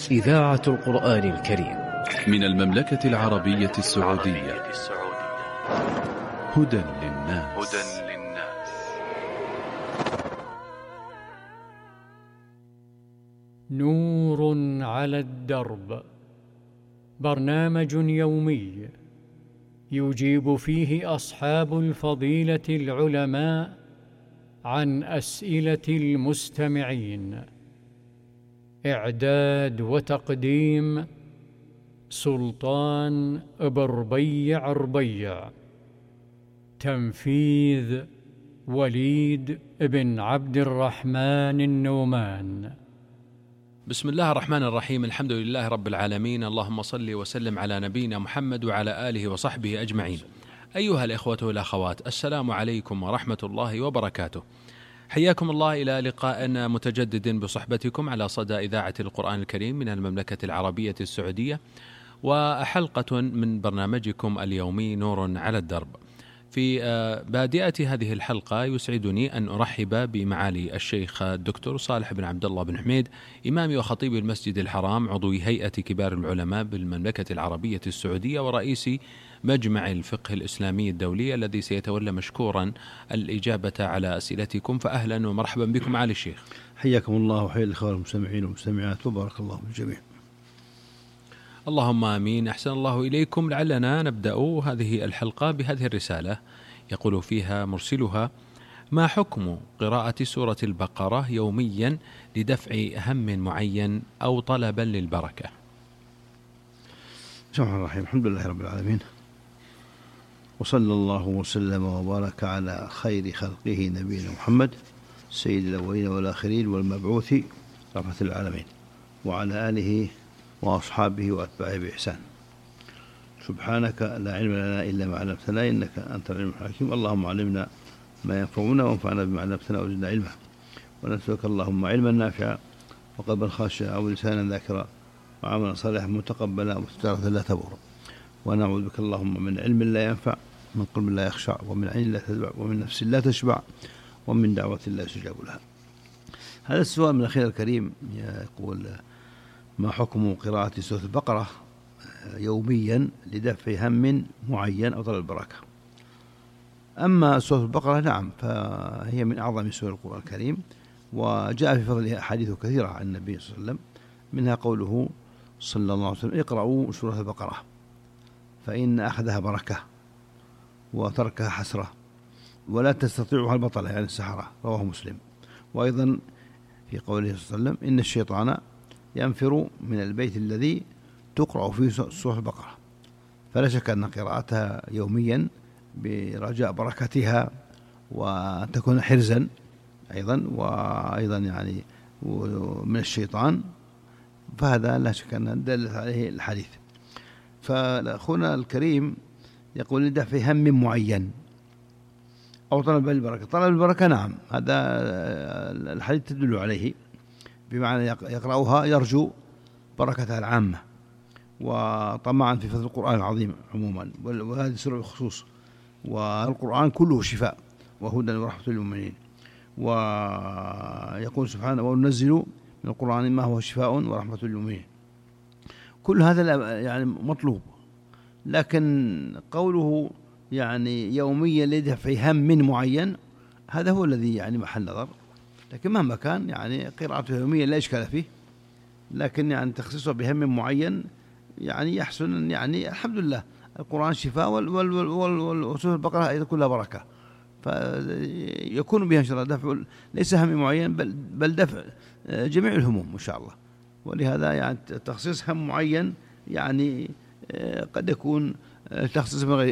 إذاعة القرآن الكريم من المملكة العربية السعودية. هدى للناس. نور على الدرب، برنامج يومي يجيب فيه أصحاب الفضيلة العلماء عن أسئلة المستمعين. إعداد وتقديم سلطان بربيع ربيع. تنفيذ وليد بن عبد الرحمن النومان. بسم الله الرحمن الرحيم. الحمد لله رب العالمين، اللهم صل وسلم على نبينا محمد وعلى آله وصحبه أجمعين. أيها الإخوة والأخوات، السلام عليكم ورحمة الله وبركاته. حياكم الله إلى لقاء متجدد بصحبتكم على صدى إذاعة القرآن الكريم من المملكة العربية السعودية، وحلقة من برنامجكم اليومي نور على الدرب. في بادئة هذه الحلقة يسعدني أن أرحب بمعالي الشيخ الدكتور صالح بن عبد الله بن حميد، إمام وخطيب المسجد الحرام، عضو هيئة كبار العلماء بالمملكة العربية السعودية ورئيس مجمع الفقه الإسلامي الدولي، الذي سيتولى مشكورا الإجابة على أسئلتكم. فأهلا ومرحبا بكم معالي الشيخ. حياكم الله وحيا الإخوة المستمعين والمستمعات، وبارك الله بالجميع. اللهم آمين. أحسن الله إليكم. لعلنا نبدأ هذه الحلقة بهذه الرسالة، يقول فيها مرسلها: ما حكم قراءة سورة البقرة يوميا لدفع هم معين أو طلبا للبركة؟ بسم الله الرحمن الرحيم. الحمد لله رب العالمين، وصلى الله وسلم وبارك على خير خلقه نبينا محمد سيد الأولين والآخرين والمبعوث رحمة العالمين، وعلى آله وأصحابه وأتباعه بإحسان. سبحانك لا علم لنا إلا ما علمتنا إنك أنت العليم الحكيم. اللهم علمنا ما ينفعنا وانفعنا بما علمتنا وزدنا علما، ونسألك اللهم علما نافعا وقلبا خاشعا ولسانا ذاكرا وعملا صالحا متقبلا وتجارة لا تبور، ونعوذ بك اللهم من علم لا ينفع، من قلب لا يخشع، ومن عين لا تدمع، ومن نفس لا تشبع، ومن دعوة لا يستجاب لها. هذا السؤال من أخينا الكريم يقول: ما حكم قراءة سورة البقرة يوميا لدفع هم معين أو طلب البركة؟ أما سورة البقرة نعم، فهي من أعظم سور القرآن الكريم، وجاء في فضلها أحاديث كثيرة عن النبي صلى الله عليه وسلم، منها قوله صلى الله عليه وسلم: اقرأوا سورة البقرة فإن أخذها بركة وتركها حسرة ولا تستطيعها البطلة، يعني السحرة. رواه مسلم. وأيضا في قوله صلى الله عليه وسلم: إن الشيطان ينفر من البيت الذي تقرأ فيه سورة البقرة. فلا شك أن قراءتها يوميا برجاء بركتها وتكون حرزا أيضا، وأيضا يعني من الشيطان، فهذا لا شك أن دلت عليه الحديث. فأخونا الكريم يقول: لدفع هم معين أو طلب البركة. طلب البركة نعم، هذا الحديث تدل عليه، بمعنى يقرأها يرجو بركتها العامة وطمعا في فضل القرآن العظيم عموما، وهذه سورة بخصوص. والقرآن كله شفاء وهدى ورحمة للمؤمنين. ويقول سبحانه: وننزل من القرآن ما هو شفاء ورحمة للمؤمنين. كل هذا يعني مطلوب، لكن قوله يعني يوميا لدفع هم معين هذا هو الذي يعني محل نظر. لكن مهما كان يعني قراءته يوميا لا إشكال فيه، لكن يعني تخصيصه بهم معين يعني يحسن. يعني الحمد لله القرآن شفاء وسورة البقرة أيضا كلها بركة، فيكون بها إن شاء الله دفع ليس هم معين بل دفع جميع الهموم إن شاء الله. ولهذا يعني تخصيص هم معين يعني قد يكون تخصيص من غير